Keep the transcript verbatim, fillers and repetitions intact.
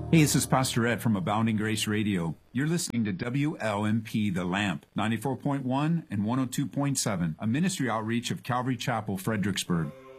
Hey, this is Pastor Ed from Abounding Grace Radio. You're listening to W L M P The Lamp, ninety-four point one and one oh two point seven, a ministry outreach of Calvary Chapel, Fredericksburg.